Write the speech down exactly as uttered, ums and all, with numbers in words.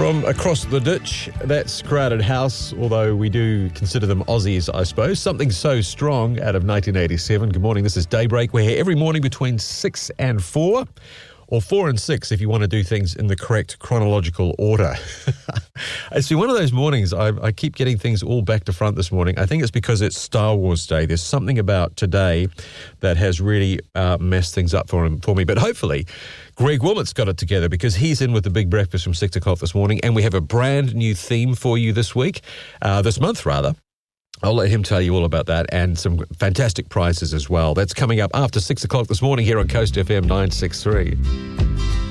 From across the ditch, that's Crowded House, although we do consider them Aussies, I suppose. Something So Strong out of nineteen eighty-seven. Good morning, this is Daybreak. We're here every morning between six and four, or four and six if you want to do things in the correct chronological order. It's been one of those mornings, I, I keep getting things all back to front this morning. I think it's because it's Star Wars Day. There's something about today that has really uh, messed things up for, him, for me. But hopefully, Greg Wilmott's got it together because he's in with the Big Breakfast from six o'clock this morning, and we have a brand new theme for you this week, uh, this month rather. I'll let him tell you all about that and some fantastic prizes as well. That's coming up after six o'clock this morning here on Coast F M nine six three.